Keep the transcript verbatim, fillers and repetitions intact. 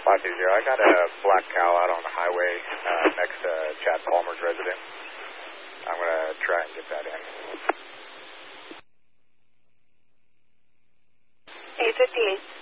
five two zero, I got a black cow out on the highway uh, next to Chad Palmer's residence. I'm going to try and get that in. eight fifty-eight.